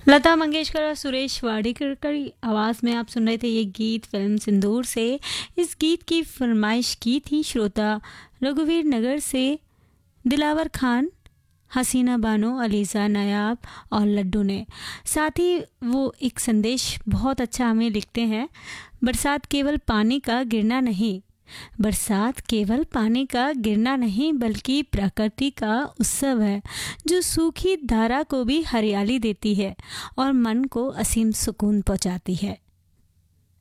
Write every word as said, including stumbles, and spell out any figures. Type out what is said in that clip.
लता मंगेशकर और सुरेश वाडीकर की आवाज़ में आप सुन रहे थे ये गीत फिल्म सिंदूर से। इस गीत की फरमाइश की थी श्रोता रघुवीर नगर से दिलावर खान, हसीना बानो, अलीज़ा नायाब और लड्डू ने। साथ ही वो एक संदेश बहुत अच्छा हमें लिखते हैं, बरसात केवल पानी का गिरना नहीं, बरसात केवल पानी का गिरना नहीं बल्कि प्रकृति का उत्सव है जो सूखी धारा को भी हरियाली देती है और मन को असीम सुकून पहुंचाती है।